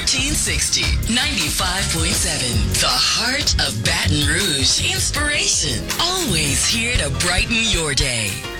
1360, 95.7. The heart of Baton Rouge. Inspiration. Always here to brighten your day.